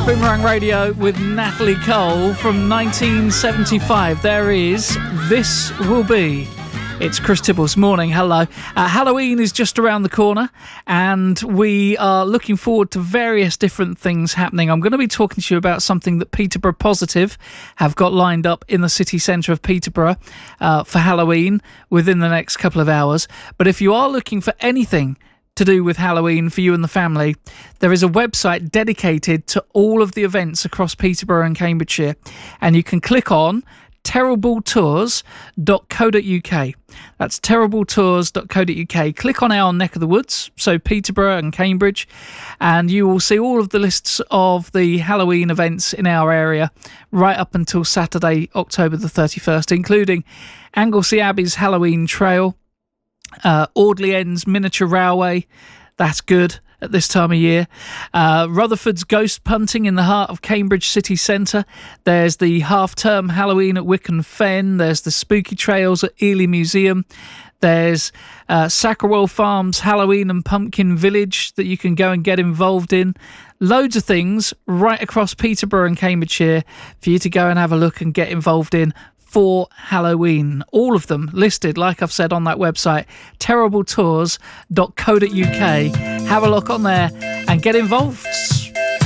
Boomerang Radio with Natalie Cole from 1975. There is This Will Be. It's Chris Tibble's morning. Hello. Halloween is just around the corner and we are looking forward to various different things happening. I'm going to be talking to you about something that Peterborough Positive have got lined up in the city centre of Peterborough for Halloween within the next couple of hours. But if you are looking for anything to do with Halloween for you and the family, there is a website dedicated to all of the events across Peterborough and Cambridgeshire, and you can click on terribletours.co.uk. That's terribletours.co.uk. Click on our neck of the woods, so Peterborough and Cambridge, and you will see all of the lists of the Halloween events in our area right up until Saturday, October the 31st, including Anglesey Abbey's Halloween Trail, Audley End's Miniature Railway, that's good at this time of year. Rutherford's Ghost Punting in the heart of Cambridge city centre. There's the half-term Halloween at Wycombe Fen. There's the Spooky Trails at Ely Museum. There's Sackerwell Farms Halloween and Pumpkin Village that you can go and get involved in. Loads of things right across Peterborough and Cambridgeshire for you to go and have a look and get involved in for Halloween. All of them listed, like I've said, on that website, terribletours.co.uk. Have a look on there and get involved.